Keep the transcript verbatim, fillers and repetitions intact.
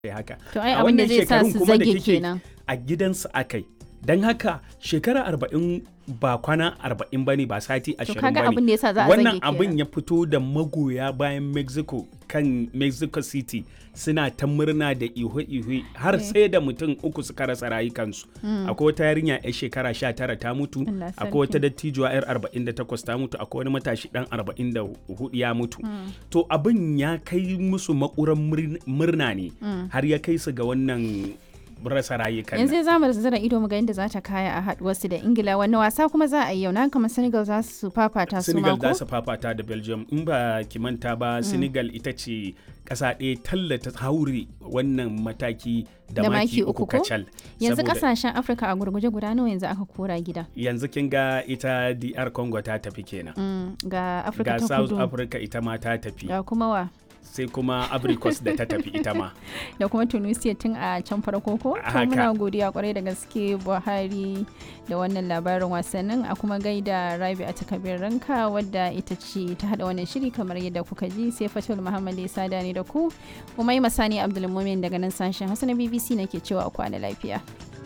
haka. To ai abin da zai sa su zage kenan. A gidansu akai. Don haka shekara arba'in ba kwana arba'in bane ba sati ashirin bane. To kaga abin da yasa za a zage kenan. Wannan abin ya fito da magoya bayan Mexico kan Mexico City suna ta murna da ihu-ihu har sai da mutum uku suka rasa rayukansu. Akwai wata yarinya yar shekara sha tara ta mutu, akwai wata dattijuwa yar arba'in da takwas ta mutu, akwai wani matashi dan arba'in da hudu ya mutu. To abin ya kai musu makuran murna ne har ya kai su ga wannan rasa rayukan. Yanzu za mu zira ido mu ga yadda za ta kaya a haduwarsu da Ingila. Wani wasa kuma za a yi yau? Na kamar Senegal za su fafata su mako? Senegal za su fafata da Belgium. In ba ki manta ba, Senegal ita ce ƙasa ɗaya tallata haure wannan mataki da maki uku kacal. Yanzu kasashen Afirka a gurguje guda nawa yanzu aka kora gida? Yanzu kin ga ita D R Congo ta tafi kenan. Mm, ga Afirka ta Kudu. Ga South Africa ita ma ta tafi. Ga kuma wa? Sai kuma Abricos da ta tafi ita ma. Da kuma Tunisia tun a can farko ko? To muna godiya kwarai da gaske Buhari da wannan labarin wasannin, a kuma gaida Rabi a takabir ranka wadda ita ce ta hada wannan shiri kamar yadda kuka ji. Sai Fatul Muhammad ya sada ni da ku. Umaima Sani Abdulmumin daga nan sashen Hausa na B B C nake cewa kwana lafiya.